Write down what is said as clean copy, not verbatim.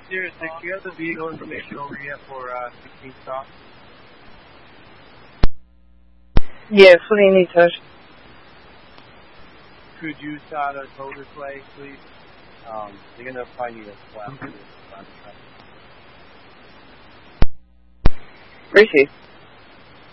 06, do you have the vehicle information over yet for 16 stock? Yes, what do you need, Tosh? Could you start a tow this way, please? They're going to find you a flap. Receive.